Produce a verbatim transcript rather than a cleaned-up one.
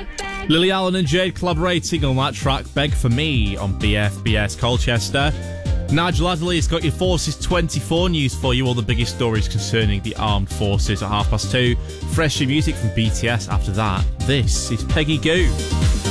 Lily Allen and Jade collaborating on that track, Beg For Me, on B F B S Colchester. Nigel Adderley's got your Forces twenty-four news for you, all the biggest stories concerning the armed forces at half past two. Fresh new music from B T S after that. This is Peggy Goo.